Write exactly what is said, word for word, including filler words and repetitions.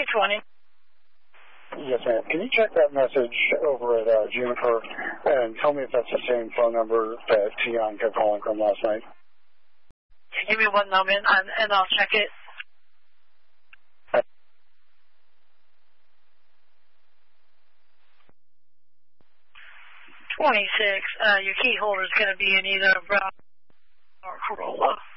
two twenty. Yes, ma'am. Can you check that message over at uh, Juniper and tell me if that's the same phone number that Tion kept calling from last night? Give me one moment, and, and I'll check it. twenty-six, uh, your key holder is going to be in either a Brown or Corolla.